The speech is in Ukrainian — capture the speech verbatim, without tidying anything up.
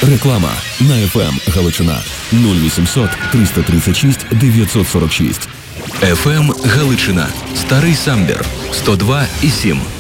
Реклама на еф ем Галичина нуль вісімсот триста тридцять шість дев'ятсот сорок шість. еф ем Галичина. Старий Самбір сто два і сім.